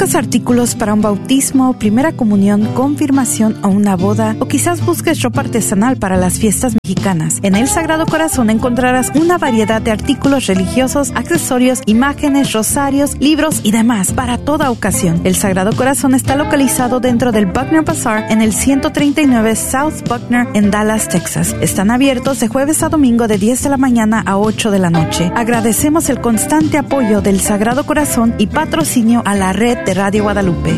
¿Buscas artículos para un bautismo, primera comunión, confirmación o una boda? O quizás busques ropa artesanal para las fiestas mexicanas. En el Sagrado Corazón encontrarás una variedad de artículos religiosos, accesorios, imágenes, rosarios, libros y demás para toda ocasión. El Sagrado Corazón está localizado dentro del Buckner Bazaar en el 139 South Buckner en Dallas, Texas. Están abiertos de jueves a domingo de 10 de la mañana a 8 de la noche. Agradecemos el constante apoyo del Sagrado Corazón y patrocinio a la red de Radio Guadalupe.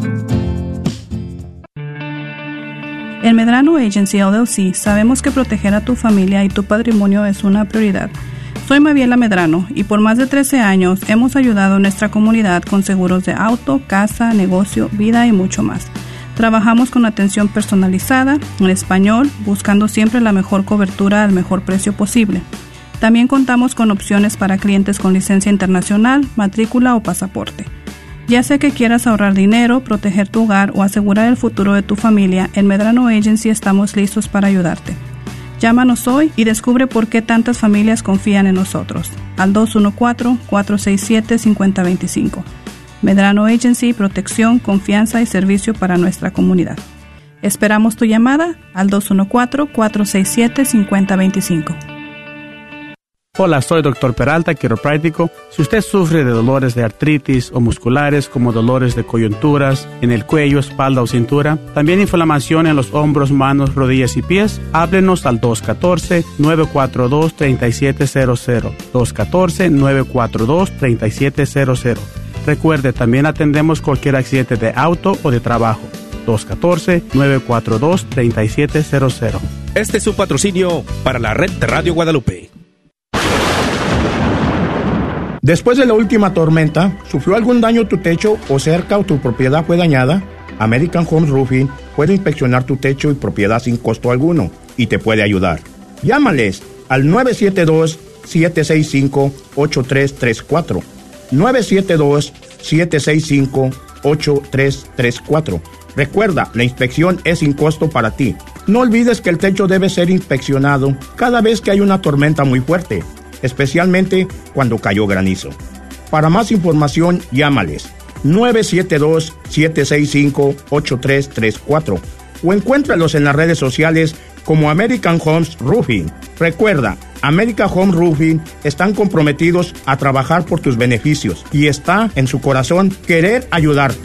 En Medrano Agency LLC sabemos que proteger a tu familia y tu patrimonio es una prioridad. Soy Mabiela Medrano y por más de 13 años hemos ayudado a nuestra comunidad con seguros de auto, casa, negocio, vida y mucho más. Trabajamos con atención personalizada, en español, buscando siempre la mejor cobertura al mejor precio posible. También contamos con opciones para clientes con licencia internacional, matrícula o pasaporte. Ya sea que quieras ahorrar dinero, proteger tu hogar o asegurar el futuro de tu familia, en Medrano Agency estamos listos para ayudarte. Llámanos hoy y descubre por qué tantas familias confían en nosotros. Al 214-467-5025. Medrano Agency, protección, confianza y servicio para nuestra comunidad. Esperamos tu llamada al 214-467-5025. Hola, soy Dr. Peralta, quiropráctico. Si usted sufre de dolores de artritis o musculares como dolores de coyunturas en el cuello, espalda o cintura, también inflamación en los hombros, manos, rodillas y pies, háblenos al 214-942-3700. 214-942-3700. Recuerde, también atendemos cualquier accidente de auto o de trabajo. 214-942-3700. Este es su patrocinio para la red de Radio Guadalupe. Después de la última tormenta, ¿sufrió algún daño tu techo o cerca o tu propiedad fue dañada? American Home Roofing puede inspeccionar tu techo y propiedad sin costo alguno y te puede ayudar. Llámales al 972-765-8334. 972-765-8334. Recuerda, la inspección es sin costo para ti. No olvides que el techo debe ser inspeccionado cada vez que hay una tormenta muy fuerte, especialmente cuando cayó granizo. Para más información, llámales 972-765-8334 o encuéntralos en las redes sociales como American Homes Roofing. Recuerda, American Home Roofing están comprometidos a trabajar por tus beneficios y está en su corazón querer ayudarte.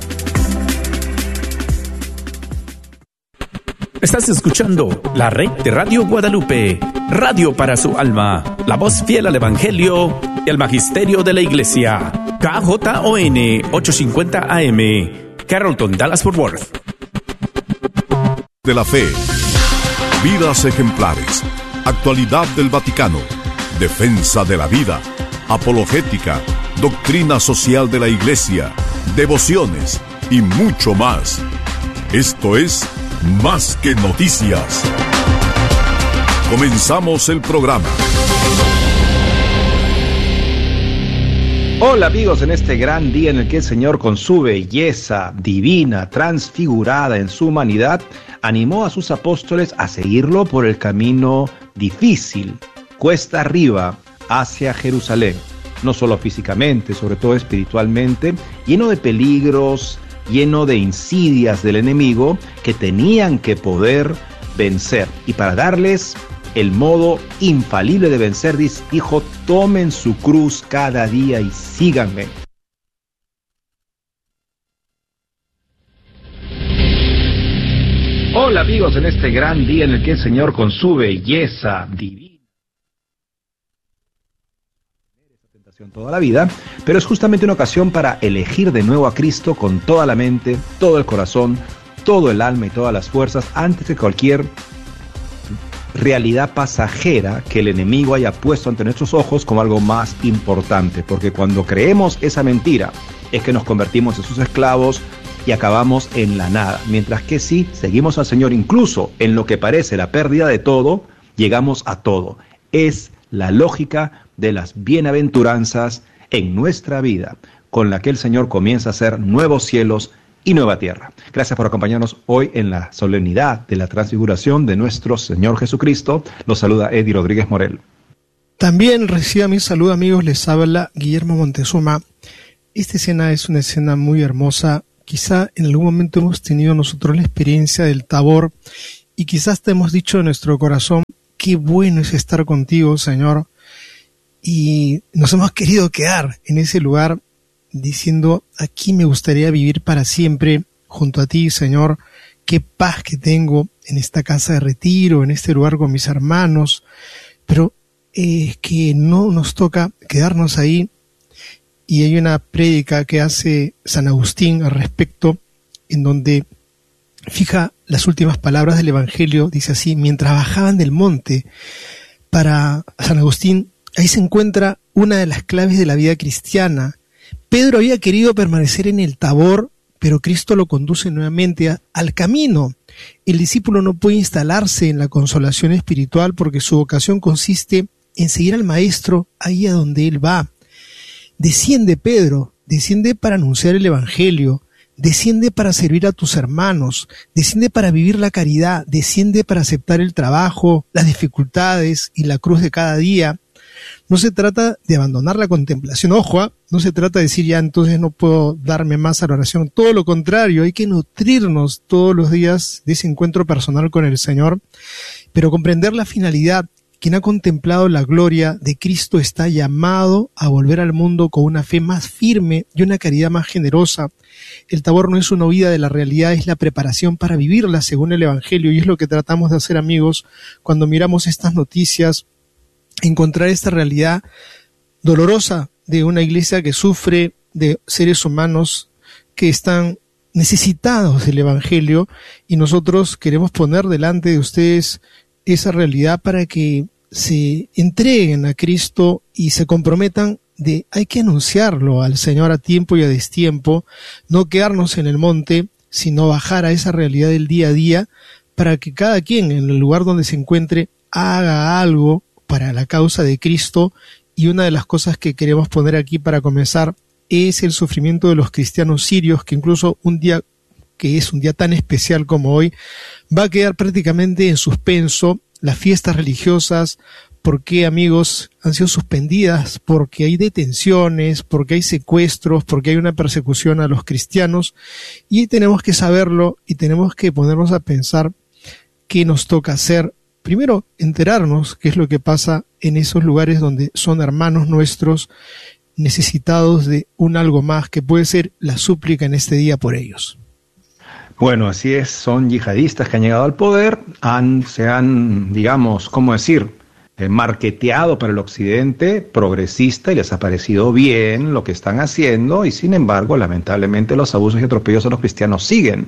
Estás escuchando la red de Radio Guadalupe, radio para su alma, la voz fiel al Evangelio y al Magisterio de la Iglesia. KJON 850 AM, Carrollton, Dallas-Fort Worth. De la fe, vidas ejemplares, actualidad del Vaticano, defensa de la vida, apologética, doctrina social de la Iglesia, devociones y mucho más. Esto es Más que Noticias. Comenzamos el programa. Hola amigos, en este gran día en el que el Señor, con su belleza divina, transfigurada en su humanidad, animó a sus apóstoles a seguirlo por el camino difícil, cuesta arriba, hacia Jerusalén. No solo físicamente, sobre todo espiritualmente, lleno de peligros, lleno de insidias del enemigo que tenían que poder vencer. Y para darles el modo infalible de vencer, dijo: tomen su cruz cada día y síganme. Hola amigos, en este gran día en el que el Señor, con su belleza divina, toda la vida, pero es justamente una ocasión para elegir de nuevo a Cristo con toda la mente, todo el corazón, todo el alma y todas las fuerzas, antes de cualquier realidad pasajera que el enemigo haya puesto ante nuestros ojos como algo más importante, porque cuando creemos esa mentira es que nos convertimos en sus esclavos y acabamos en la nada, mientras que si seguimos al Señor, incluso en lo que parece la pérdida de todo, llegamos a todo. Es la lógica de las bienaventuranzas en nuestra vida, con la que el Señor comienza a hacer nuevos cielos y nueva tierra. Gracias por acompañarnos hoy en la solemnidad de la transfiguración de nuestro Señor Jesucristo. Los saluda Eddie Rodríguez Morel. También reciba mi saludo, amigos. Les habla Guillermo Montezuma. esta escena es una escena muy hermosa. Quizá en algún momento hemos tenido nosotros la experiencia del Tabor y quizás te hemos dicho en nuestro corazón, qué bueno es estar contigo, Señor. Y nos hemos querido quedar en ese lugar diciendo, aquí me gustaría vivir para siempre junto a ti, Señor. Qué paz que tengo en esta casa de retiro, en este lugar con mis hermanos. Pero es que no nos toca quedarnos ahí. Y hay una prédica que hace San Agustín al respecto, en donde fija las últimas palabras del Evangelio, dice así: mientras bajaban del monte, para San Agustín, ahí se encuentra una de las claves de la vida cristiana. Pedro había querido permanecer en el Tabor, pero Cristo lo conduce nuevamente al camino. El discípulo no puede instalarse en la consolación espiritual porque su vocación consiste en seguir al Maestro ahí a donde Él va. Desciende, Pedro, desciende para anunciar el Evangelio, desciende para servir a tus hermanos, desciende para vivir la caridad, desciende para aceptar el trabajo, las dificultades y la cruz de cada día. No se trata de abandonar la contemplación, ojo, no se trata de decir ya entonces no puedo darme más a la oración, todo lo contrario, hay que nutrirnos todos los días de ese encuentro personal con el Señor, pero comprender la finalidad. Quien ha contemplado la gloria de Cristo está llamado a volver al mundo con una fe más firme y una caridad más generosa. El Tabor no es una huida de la realidad, es la preparación para vivirla según el Evangelio, y es lo que tratamos de hacer, amigos, cuando miramos estas noticias, encontrar esta realidad dolorosa de una iglesia que sufre, de seres humanos que están necesitados del Evangelio, y nosotros queremos poner delante de ustedes esa realidad para que se entreguen a Cristo y se comprometan de hay que anunciarlo al Señor a tiempo y a destiempo, no quedarnos en el monte, sino bajar a esa realidad del día a día para que cada quien en el lugar donde se encuentre haga algo para la causa de Cristo. Y una de las cosas que queremos poner aquí para comenzar es el sufrimiento de los cristianos sirios, que incluso un día que es un día tan especial como hoy, va a quedar prácticamente en suspenso. Las fiestas religiosas, ¿por qué, amigos? Han sido suspendidas porque hay detenciones, porque hay secuestros, porque hay una persecución a los cristianos, y tenemos que saberlo y tenemos que ponernos a pensar qué nos toca hacer. Primero, enterarnos qué es lo que pasa en esos lugares donde son hermanos nuestros necesitados de un algo más, que puede ser la súplica en este día por ellos. Bueno, así es, son yihadistas que han llegado al poder, se han, digamos, ¿cómo decir?, marketeado para el occidente progresista, y les ha parecido bien lo que están haciendo, y sin embargo, lamentablemente, los abusos y atropellos a los cristianos siguen.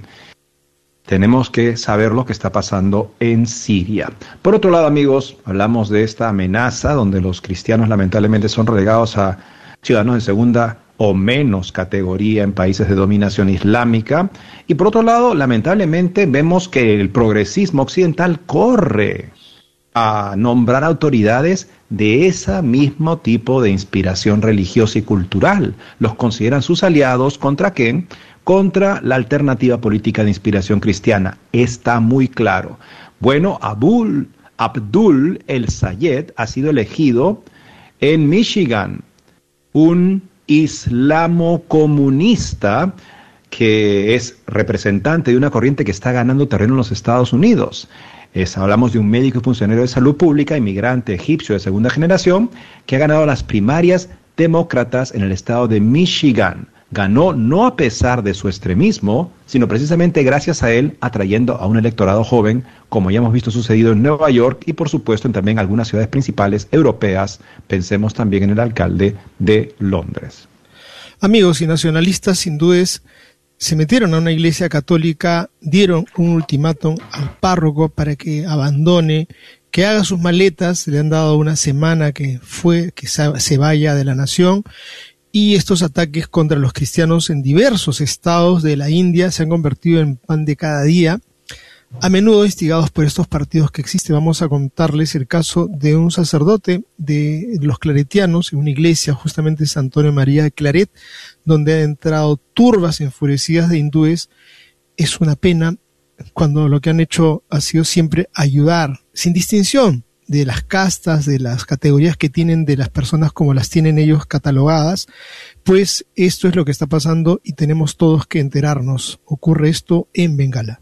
Tenemos que saber lo que está pasando en Siria. Por otro lado, amigos, hablamos de esta amenaza donde los cristianos lamentablemente son relegados a ciudadanos de segunda o menos categoría en países de dominación islámica. Y por otro lado, lamentablemente vemos que el progresismo occidental corre a nombrar autoridades de ese mismo tipo de inspiración religiosa y cultural. Los consideran sus aliados. ¿Contra qué? Contra la alternativa política de inspiración cristiana. Está muy claro. Bueno, Abdul el-Sayed ha sido elegido en Michigan, un islamo-comunista que es representante de una corriente que está ganando terreno en los Estados Unidos. Hablamos de un médico y funcionario de salud pública, inmigrante egipcio de segunda generación, que ha ganado las primarias demócratas en el estado de Michigan. Ganó no a pesar de su extremismo, sino precisamente gracias a él, atrayendo a un electorado joven, como ya hemos visto sucedido en Nueva York y por supuesto en también algunas ciudades principales europeas. Pensemos también en el alcalde de Londres. Amigos y nacionalistas hindúes se metieron a una iglesia católica, dieron un ultimátum al párroco para que abandone, que haga sus maletas. Le han dado una semana que se vaya de la nación. Y estos ataques contra los cristianos en diversos estados de la India se han convertido en pan de cada día, a menudo instigados por estos partidos que existen. Vamos a contarles el caso de un sacerdote de los claretianos en una iglesia, justamente San Antonio María de Claret, donde han entrado turbas enfurecidas de hindúes. Es una pena cuando lo que han hecho ha sido siempre ayudar, sin distinción, de las castas, de las categorías que tienen de las personas como las tienen ellos catalogadas, pues esto es lo que está pasando y tenemos todos que enterarnos. Ocurre esto en Bengala.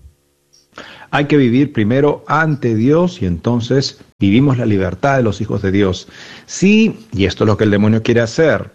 Hay que vivir primero ante Dios y entonces vivimos la libertad de los hijos de Dios. Sí, y esto es lo que el demonio quiere hacer,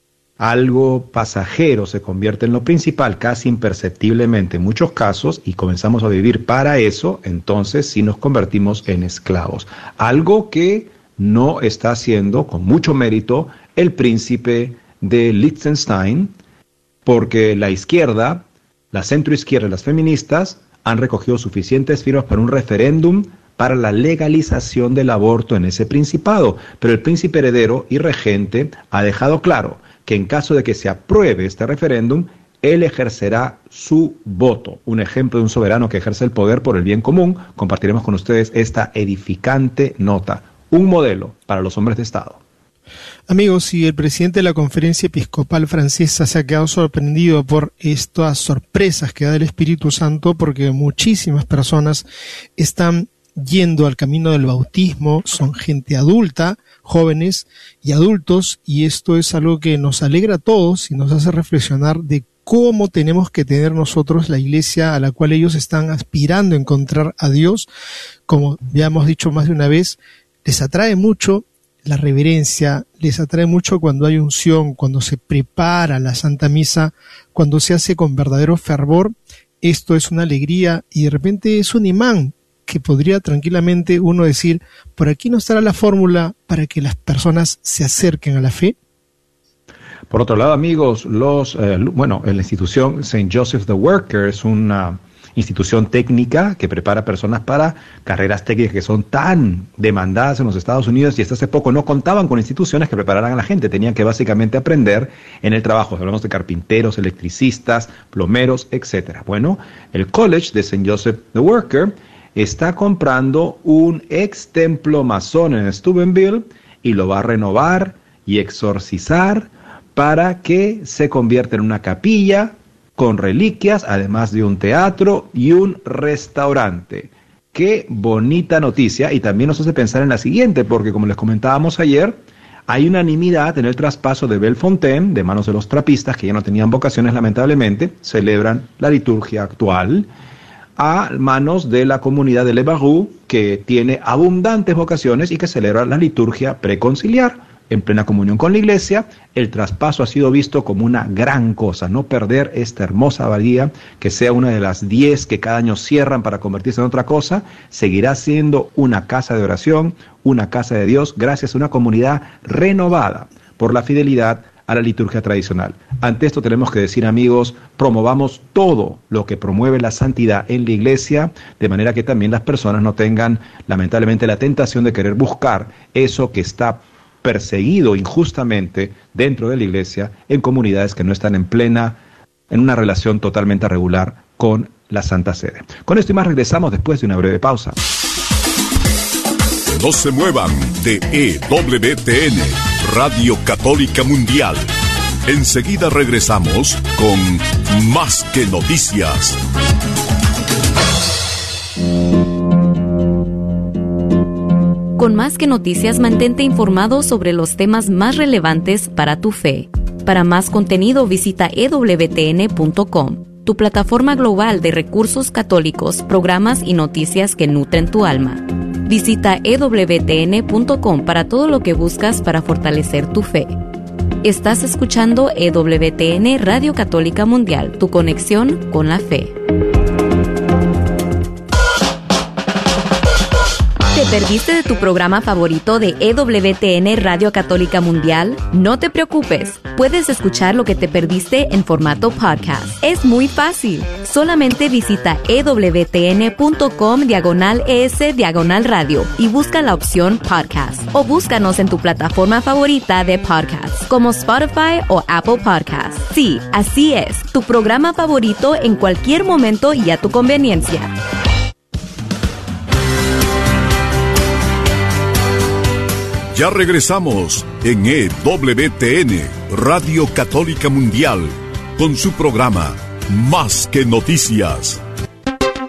algo pasajero se convierte en lo principal casi imperceptiblemente en muchos casos y comenzamos a vivir para eso, entonces sí nos convertimos en esclavos. Algo que no está haciendo con mucho mérito el príncipe de Liechtenstein, porque la izquierda, la centroizquierda y las feministas han recogido suficientes firmas para un referéndum para la legalización del aborto en ese principado. Pero el príncipe heredero y regente ha dejado claro que en caso de que se apruebe este referéndum, él ejercerá su voto. Un ejemplo de un soberano que ejerce el poder por el bien común. Compartiremos con ustedes esta edificante nota. Un modelo para los hombres de Estado. Amigos, si el presidente de la Conferencia Episcopal Francesa se ha quedado sorprendido por estas sorpresas que da el Espíritu Santo, porque muchísimas personas están yendo al camino del bautismo, son gente adulta, jóvenes y adultos, y esto es algo que nos alegra a todos y nos hace reflexionar de cómo tenemos que tener nosotros la iglesia a la cual ellos están aspirando a encontrar a Dios. Como ya hemos dicho más de una vez, les atrae mucho la reverencia, les atrae mucho cuando hay unción, cuando se prepara la Santa Misa, cuando se hace con verdadero fervor. Esto es una alegría y de repente es un imán que podría tranquilamente uno decir, por aquí no estará la fórmula para que las personas se acerquen a la fe. Por otro lado, amigos, la institución St. Joseph the Worker es una institución técnica que prepara personas para carreras técnicas que son tan demandadas en los Estados Unidos, y hasta hace poco no contaban con instituciones que prepararan a la gente, tenían que básicamente aprender en el trabajo. Hablamos de carpinteros, electricistas, plomeros, etcétera. Bueno, el College de St. Joseph the Worker está comprando un ex templo masón en Steubenville y lo va a renovar y exorcizar para que se convierta en una capilla con reliquias, además de un teatro y un restaurante. Qué bonita noticia, y también nos hace pensar en la siguiente, porque como les comentábamos ayer, hay unanimidad en el traspaso de Bellefontaine de manos de los trapistas, que ya no tenían vocaciones lamentablemente, celebran la liturgia actual, a manos de la comunidad de Le Barroux, que tiene abundantes vocaciones y que celebra la liturgia preconciliar en plena comunión con la iglesia. El traspaso ha sido visto como una gran cosa, no perder esta hermosa abadía, que sea una de las 10 que cada año cierran para convertirse en otra cosa, seguirá siendo una casa de oración, una casa de Dios, gracias a una comunidad renovada por la fidelidad a la liturgia tradicional. Ante esto tenemos que decir, amigos, promovamos todo lo que promueve la santidad en la iglesia, de manera que también las personas no tengan, lamentablemente, la tentación de querer buscar eso que está perseguido injustamente dentro de la iglesia en comunidades que no están en una relación totalmente regular con la Santa Sede. Con esto y más regresamos después de una breve pausa. No se muevan de EWTN, Radio Católica Mundial. Enseguida regresamos con Más que Noticias. Con Más que Noticias, mantente informado sobre los temas más relevantes para tu fe. Para más contenido, visita ewtn.com, tu plataforma global de recursos católicos, programas y noticias que nutren tu alma. Visita ewtn.com para todo lo que buscas para fortalecer tu fe. Estás escuchando EWTN Radio Católica Mundial, tu conexión con la fe. ¿Te perdiste de tu programa favorito de EWTN Radio Católica Mundial? No te preocupes, puedes escuchar lo que te perdiste en formato podcast. Es muy fácil. Solamente visita ewtn.com/es/radio y busca la opción podcast. O búscanos en tu plataforma favorita de podcast, como Spotify o Apple Podcasts. Sí, así es, tu programa favorito en cualquier momento y a tu conveniencia. Ya regresamos en EWTN, Radio Católica Mundial, con su programa Más que Noticias.